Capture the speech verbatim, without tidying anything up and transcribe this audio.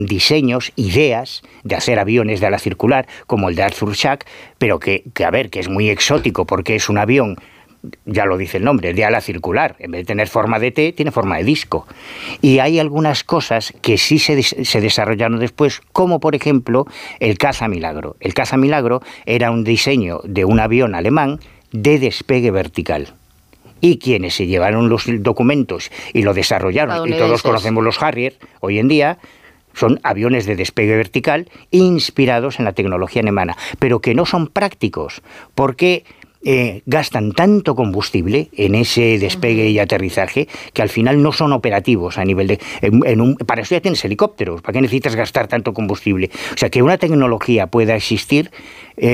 diseños, ideas de hacer aviones de ala circular, como el de Arthur Schack, pero que, que, a ver, que es muy exótico porque es un avión, ya lo dice el nombre, de ala circular. En vez de tener forma de T, tiene forma de disco. Y hay algunas cosas que sí se, se desarrollaron después, como por ejemplo el Caza Milagro. El Caza Milagro era un diseño de un avión alemán de despegue vertical. Y quienes se llevaron los documentos y lo desarrollaron, y todos conocemos los Harrier hoy en día, son aviones de despegue vertical inspirados en la tecnología alemana, pero que no son prácticos, porque eh, gastan tanto combustible en ese despegue y aterrizaje que al final no son operativos a nivel de... En, en un, para eso ya tienes helicópteros, ¿para qué necesitas gastar tanto combustible? O sea, que una tecnología pueda existir... Eh,